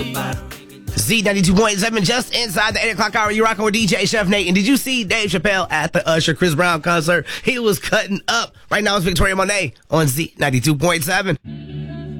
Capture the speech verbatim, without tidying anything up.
Z ninety-two point seven, just inside the eight o'clock hour. You rocking with D J Chef Nate. And did you see Dave Chappelle at the Usher Chris Brown concert? He was cutting up. Right now it's Victoria Monet on Z ninety-two point seven.